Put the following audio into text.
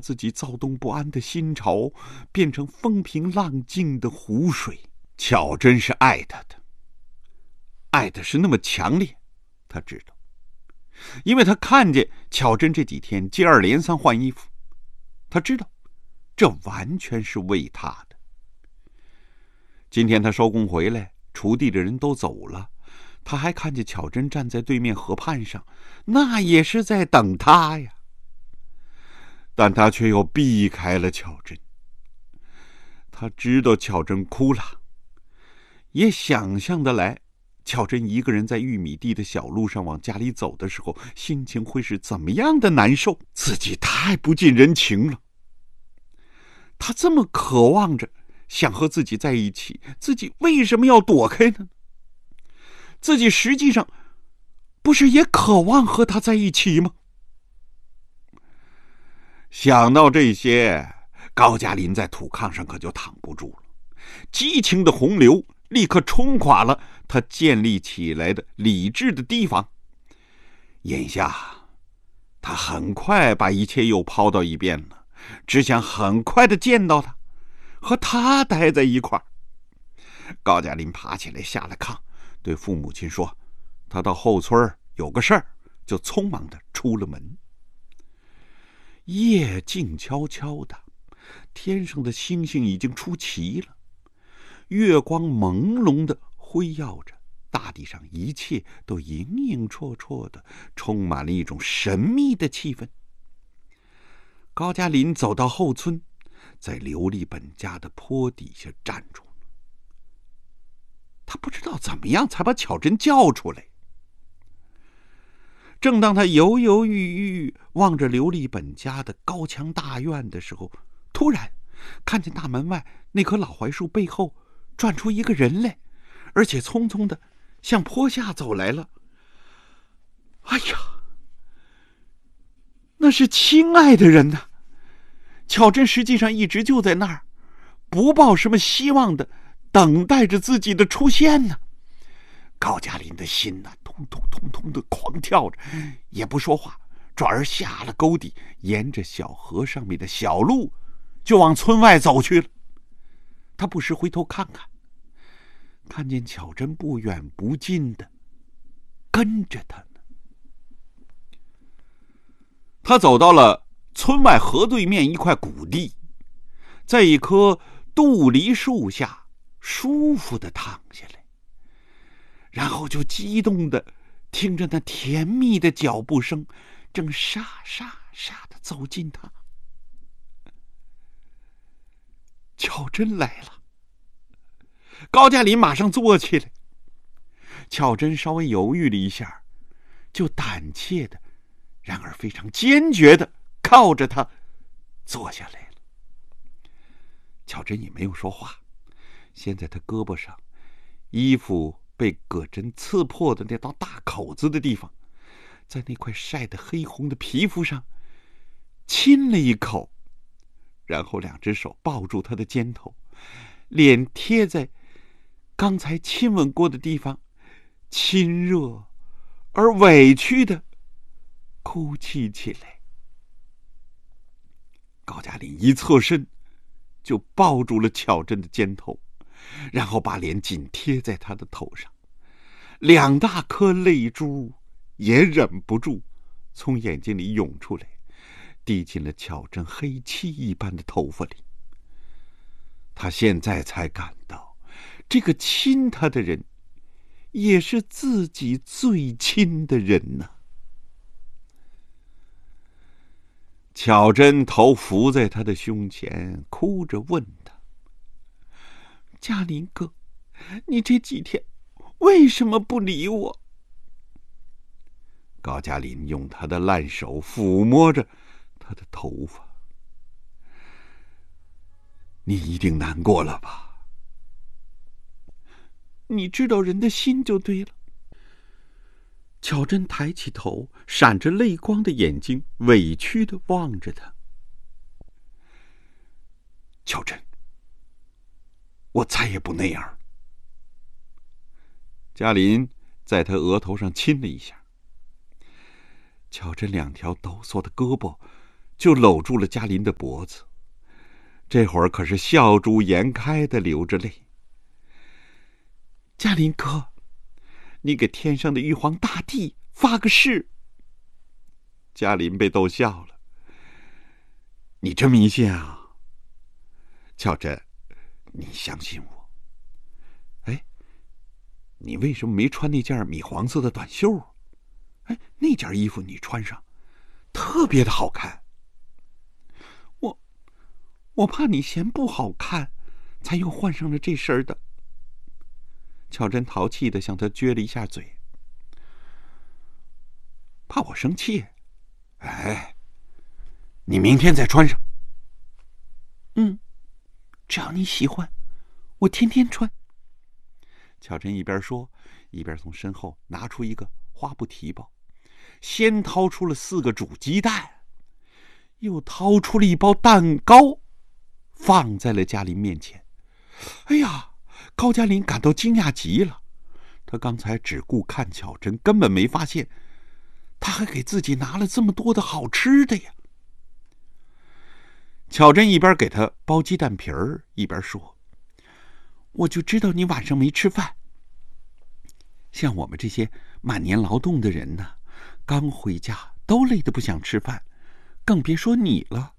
自己躁动不安的心潮变成风平浪静的湖水。巧珍是爱他的，爱的是那么强烈，他知道，因为他看见巧珍这几天接二连三换衣服，他知道这完全是为他的。今天他收工回来，锄地的人都走了，他还看见巧珍站在对面河畔上，那也是在等他呀。但他却又避开了巧珍。他知道巧珍哭了，也想象得来，巧珍一个人在玉米地的小路上往家里走的时候，心情会是怎么样的难受。自己太不近人情了。他这么渴望着想和自己在一起，自己为什么要躲开呢？自己实际上不是也渴望和他在一起吗？想到这些，高加林在土炕上可就躺不住了。激情的洪流立刻冲垮了他建立起来的理智的堤防。眼下他很快把一切又抛到一边了，只想很快的见到他，和他待在一块儿。高加林爬起来下了炕，对父母亲说他到后村有个事儿，就匆忙的出了门。夜静悄悄的，天上的星星已经出齐了，月光朦胧的辉耀着，大地上一切都影影绰绰的，充满了一种神秘的气氛。高加林走到后村，在刘立本家的坡底下站住了。他不知道怎么样才把巧珍叫出来。正当他犹犹豫豫望着刘立本家的高墙大院的时候，突然看见大门外那棵老槐树背后转出一个人来，而且匆匆的向坡下走来了。哎呀，那是亲爱的人呐！巧珍实际上一直就在那儿，不抱什么希望的等待着自己的出现呢。高加林的心呐，通通通通的狂跳着，也不说话，转而下了沟底，沿着小河上面的小路就往村外走去了。他不时回头看看，看见巧珍不远不近的跟着他呢。他走到了村外河对面一块谷地，在一棵杜梨树下舒服的躺下来，然后就激动的听着那甜蜜的脚步声，正沙沙沙的走近他。巧珍来了，高加林马上坐起来。巧珍稍微犹豫了一下，就胆怯的，然而非常坚决的靠着他坐下来了。巧珍也没有说话，先在他胳膊上衣服被葛针刺破的那道大口子的地方，在那块晒得黑红的皮肤上亲了一口，然后两只手抱住他的肩头，脸贴在刚才亲吻过的地方，亲热而委屈的哭泣起来。高加林一侧身就抱住了巧珍的肩头，然后把脸紧贴在他的头上，两大颗泪珠也忍不住从眼睛里涌出来，滴进了巧珍黑漆一般的头发里。他现在才感到，这个亲他的人也是自己最亲的人呢。巧珍头伏在他的胸前，哭着问他：嘉林哥，你这几天为什么不理我？高加林用他的烂手抚摸着他的头发。你一定难过了吧？你知道人的心就对了。巧珍抬起头，闪着泪光的眼睛委屈地望着他。巧珍，我再也不那样了。嘉林在他额头上亲了一下。巧珍两条抖擞的胳膊就搂住了嘉林的脖子，这会儿可是笑逐颜开的流着泪。嘉林哥，你给天上的玉皇大帝发个誓。嘉林被逗笑了。你真迷信啊？巧珍，你相信我。哎，你为什么没穿那件米黄色的短袖？哎，那件衣服你穿上特别的好看。我怕你嫌不好看，才又换上了这身的。巧珍淘气的向他撅了一下嘴。怕我生气？哎，你明天再穿上。只要你喜欢，我天天穿。巧珍一边说，一边从身后拿出一个花布提包，先掏出了4个煮鸡蛋，又掏出了一包蛋糕，放在了嘉林面前。哎呀，高嘉林感到惊讶极了，他刚才只顾看巧珍，根本没发现他还给自己拿了这么多的好吃的呀。巧珍一边给他剥鸡蛋皮儿，一边说：“我就知道你晚上没吃饭。像我们这些满年劳动的人呢，刚回家都累得不想吃饭，更别说你了。